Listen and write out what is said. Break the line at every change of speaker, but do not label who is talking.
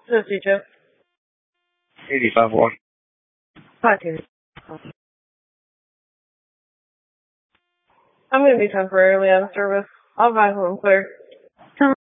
This is DJ.
85 watt.
Hi, Tina. I'm going to be temporarily out of service. I'll buy home clear.